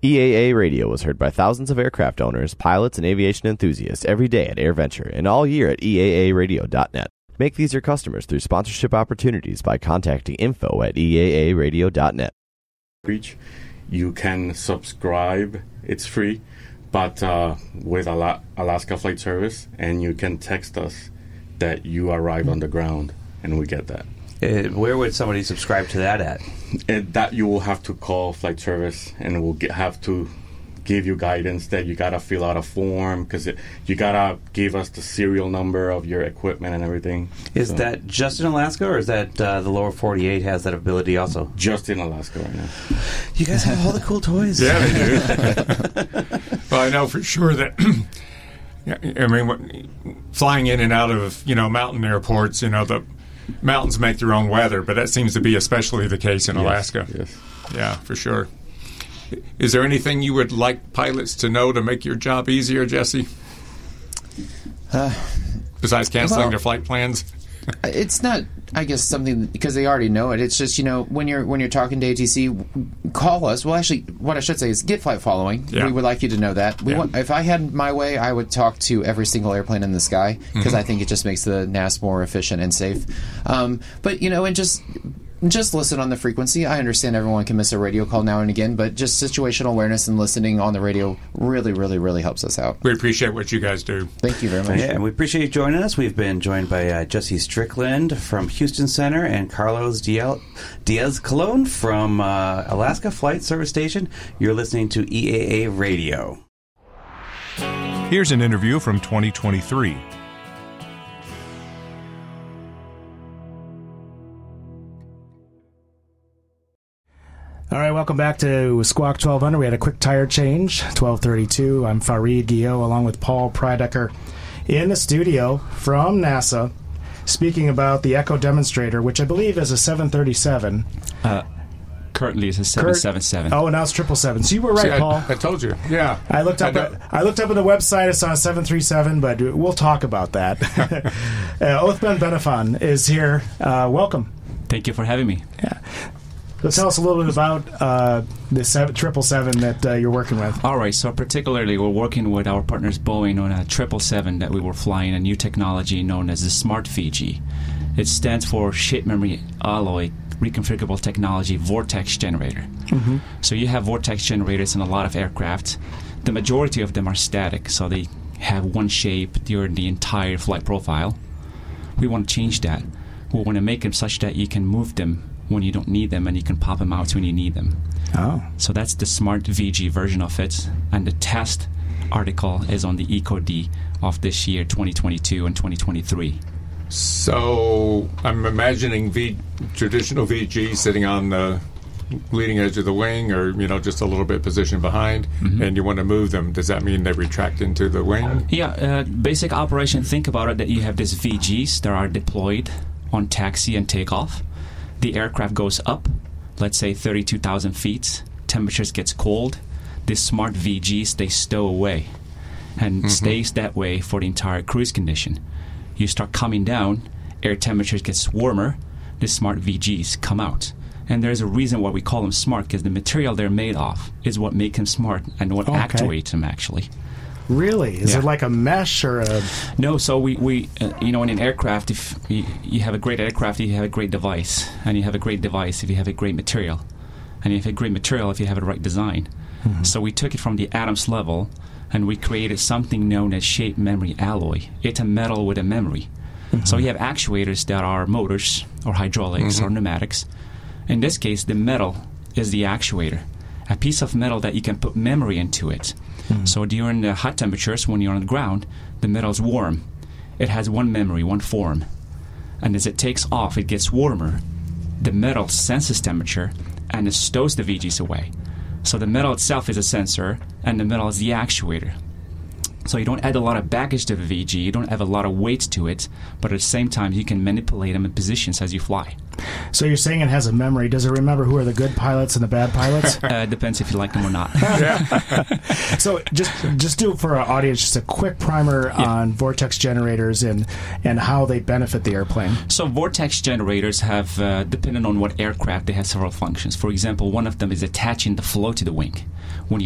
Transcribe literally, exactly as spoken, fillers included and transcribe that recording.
E A A Radio is heard by thousands of aircraft owners, pilots, and aviation enthusiasts every day at AirVenture and all year at E A A radio dot net. Make these your customers through sponsorship opportunities by contacting info at E A A radio dot net. You can subscribe. It's free, but uh, with Ala- Alaska Flight Service, and you can text us that you arrive on the ground, and we get that. Uh, where would somebody subscribe to that at? And that you will have to call Flight Service, and we'll get, have to give you guidance that you gotta fill out a form because you gotta give us the serial number of your equipment and everything. Is so, that just in Alaska, or is that uh, the lower forty-eight has that ability also? Just in Alaska right now. You guys have all the cool toys. Yeah, they do. Well, I know for sure that. I mean, flying in and out of you know mountain airports, you know the mountains make their own weather, but that seems to be especially the case in yes, Alaska. Yes. Yeah, for sure. Is there anything you would like pilots to know to make your job easier, Jesse? Uh, Besides canceling well, their flight plans? It's not, I guess, something because they already know it. It's just, you know, when you're when you're talking to A T C, call us. Well, actually, what I should say is get flight following. Yeah. We would like you to know that. We yeah. want, if I had my way, I would talk to every single airplane in the sky because mm-hmm. I think it just makes the N A S more efficient and safe. Um, but, you know, and just... Just listen on the frequency. I understand everyone can miss a radio call now and again, but just situational awareness and listening on the radio really, really, really helps us out. We appreciate what you guys do. Thank you very much. Yeah, and we appreciate you joining us. We've been joined by uh, Jesse Strickland from Houston Center and Carlos Diaz-Colon from uh, Alaska Flight Service Station. You're listening to E A A Radio. Here's an interview from twenty twenty-three. All right, welcome back to Squawk twelve hundred. We had a quick tire change, twelve thirty-two. I'm Fareed Guillot along with Paul Prydecker in the studio from NASA speaking about the Echo Demonstrator, which I believe is a seven thirty-seven. Uh, currently it's a seven seventy-seven. Oh, now it's triple seven. So you were right, See, I, Paul. I told you. Yeah. I looked up I, at, I looked up at the website. I saw a seven thirty-seven, but we'll talk about that. uh, Othman Benifan is here. Uh, welcome. Thank you for having me. Yeah. So tell us a little bit about uh, the triple seven that uh, you're working with. All right, so particularly we're working with our partners Boeing on a triple seven that we were flying, a new technology known as the Smart V G. It stands for Shape Memory Alloy Reconfigurable Technology Vortex Generator. Mm-hmm. So you have vortex generators in a lot of aircraft. The majority of them are static, so they have one shape during the entire flight profile. We want to change that. We want to make them such that you can move them when you don't need them, and you can pop them out when you need them. Oh. So that's the Smart V G version of it, and the test article is on the EcoD of this year, twenty twenty-two and twenty twenty-three. So I'm imagining v, traditional V G sitting on the leading edge of the wing, or you know, just a little bit positioned behind, mm-hmm. and you want to move them. Does that mean they retract into the wing? Yeah, uh, basic operation. Think about it that you have these V Gs that are deployed on taxi and takeoff. The aircraft goes up, let's say thirty-two thousand feet. Temperatures gets cold. This Smart V G stays stow away and mm-hmm. stays that way for the entire cruise condition. You start coming down, air temperatures gets warmer. The Smart V Gs come out. And there's a reason why we call them smart, because the material they're made of is what makes them smart and what okay. actuates them, actually. Really? Is yeah. it like a mesh or a... No, so we, we uh, you know, in an aircraft, if you, you have a great aircraft, you have a great device. And you have a great device if you have a great material. And you have a great material if you have the right design. Mm-hmm. So we took it from the atoms level, and we created something known as shape memory alloy. It's a metal with a memory. Mm-hmm. So you have actuators that are motors or hydraulics mm-hmm. or pneumatics. In this case, the metal is the actuator. A piece of metal that you can put memory into it. Mm-hmm. So during the hot temperatures, when you're on the ground, the metal's warm. It has one memory, one form. And as it takes off, it gets warmer. The metal senses temperature, and it stows the V Gs away. So the metal itself is a sensor, and the metal is the actuator. So you don't add a lot of baggage to the V G, you don't add a lot of weight to it, but at the same time, you can manipulate them in positions as you fly. So you're saying it has a memory. Does it remember who are the good pilots and the bad pilots? uh, depends if you like them or not. So just just do for our audience just a quick primer yeah. on vortex generators and, and how they benefit the airplane. So vortex generators have, uh, depending on what aircraft, they have several functions. For example, one of them is attaching the flow to the wing. When you